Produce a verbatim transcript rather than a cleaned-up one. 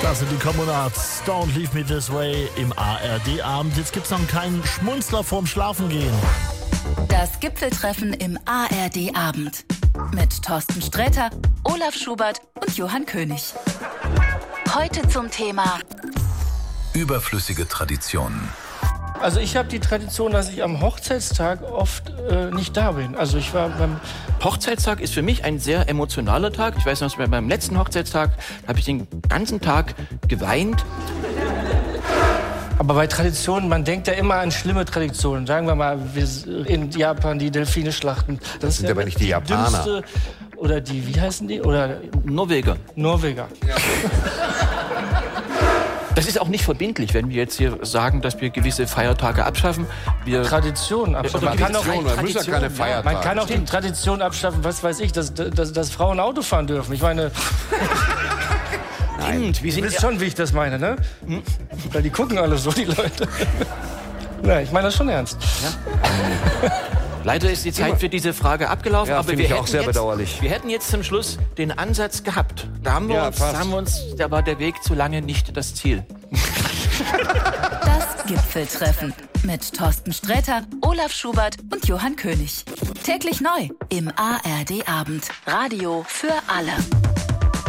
Das sind die Kommunards. Don't Leave Me This Way im A R D-Abend. Jetzt gibt's noch einen kleinen Schmunzler vorm Schlafengehen. Das Gipfeltreffen im A R D-Abend. Mit Thorsten Sträter, Olaf Schubert und Johann König. Heute zum Thema überflüssige Traditionen. Also ich habe die Tradition, dass ich am Hochzeitstag oft äh, nicht da bin. Also ich war beim Hochzeitstag ist für mich ein sehr emotionaler Tag. Ich weiß noch, bei meinem letzten Hochzeitstag habe ich den ganzen Tag geweint. Aber bei Traditionen, man denkt ja immer an schlimme Traditionen. Sagen wir mal, wir in Japan die Delfine schlachten. Das, das sind ja aber nicht die Japaner. Dümmste, oder die, wie heißen die? Oder Norweger. Norweger. Ja. Das ist auch nicht verbindlich, wenn wir jetzt hier sagen, dass wir gewisse Feiertage abschaffen. Wir Traditionen abschaffen. Man kann, auch Tradition, man muss ja keine Feiertage. Man kann auch die Tradition abschaffen, was weiß ich, dass, dass, dass Frauen Auto fahren dürfen. Ich meine... Nein, wir sind du wisst schon, wie ich das meine, ne? Hm? Weil die gucken alle so, die Leute. Nein, ich meine das schon ernst. Ja. Leider ist die Zeit für diese Frage abgelaufen, ja, aber wir ich auch sehr jetzt, bedauerlich. wir hätten jetzt zum Schluss den Ansatz gehabt. Da haben wir ja, uns, da haben wir uns, da war der Weg zu lange nicht das Ziel. Das Gipfeltreffen mit Thorsten Sträter, Olaf Schubert und Johann König. Täglich neu im A R D-Abend. Radio für alle.